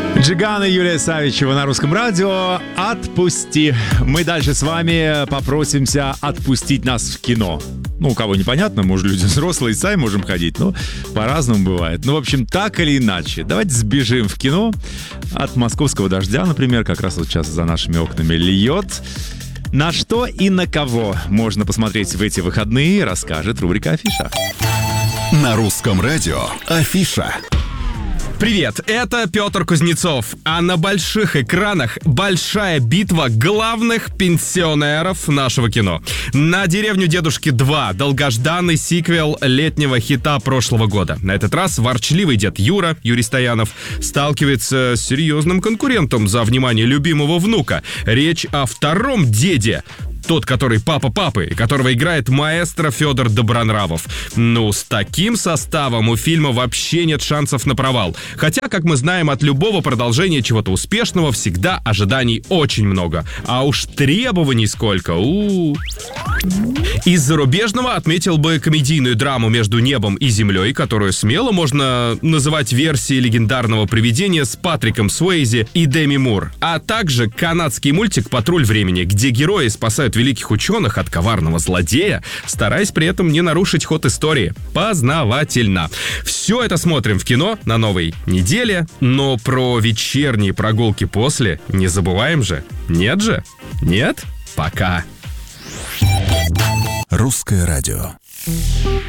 Джиган и Юлия Савичева на Русском радио. «Отпусти». Мы дальше с вами попросимся отпустить нас в кино. Ну, у кого непонятно, может, люди взрослые, сами можем ходить, но по-разному бывает. Ну, в общем, так или иначе, давайте сбежим в кино от московского дождя, например, как раз вот сейчас за нашими окнами льет. На что и на кого можно посмотреть в эти выходные, расскажет рубрика «Афиша». На Русском радио «Афиша». Привет, это Петр Кузнецов, а на больших экранах большая битва главных пенсионеров нашего кино. «На деревню дедушки 2» — долгожданный сиквел летнего хита прошлого года. На этот раз ворчливый дед Юрий Стоянов, сталкивается с серьезным конкурентом за внимание любимого внука. Речь о втором деде. Тот, который папа папы, и которого играет маэстро Федор Добронравов. Ну, с таким составом у фильма вообще нет шансов на провал. Хотя, как мы знаем, от любого продолжения чего-то успешного всегда ожиданий очень много. А уж требований сколько. Из зарубежного отметил бы комедийную драму «Между небом и землей», которую смело можно называть версией легендарного «Привидения» с Патриком Суэйзи и Деми Мур. А также канадский мультик «Патруль времени», где герои спасают великих ученых от коварного злодея, стараясь при этом не нарушить ход истории. Познавательно. Все это смотрим в кино на новой неделе, но про вечерние прогулки после не забываем же. Нет же? Нет? Пока. Русское радио.